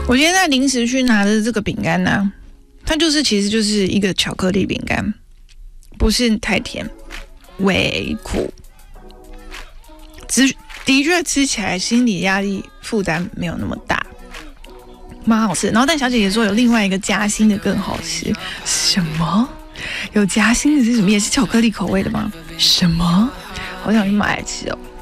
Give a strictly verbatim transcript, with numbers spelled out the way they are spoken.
我今天在零食区拿的这个饼干呢，它就是其实就是一个巧克力饼干，不是太甜，微苦，只的确吃起来心理压力负担没有那么大，蛮好吃。然后但小姐姐说有另外一个夹心的更好吃，什么？有夹心的是什么？也是巧克力口味的吗？什么？好想去买来吃哦。